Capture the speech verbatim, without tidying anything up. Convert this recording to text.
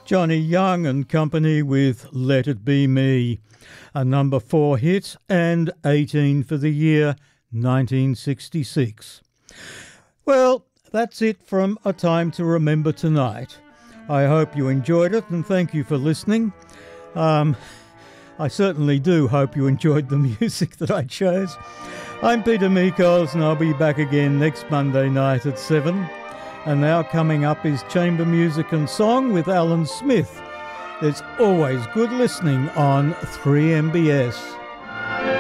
Johnny Young and Company with Let It Be Me, a number four hit and eighteen for the year nineteen sixty-six. Well, that's it from A Time to Remember tonight. I hope you enjoyed it and thank you for listening. Um, I certainly do hope you enjoyed the music that I chose. I'm Peter Mikos and I'll be back again next Monday night at seven. And now coming up is Chamber Music and Song with Alan Smith. There's always good listening on three M B S.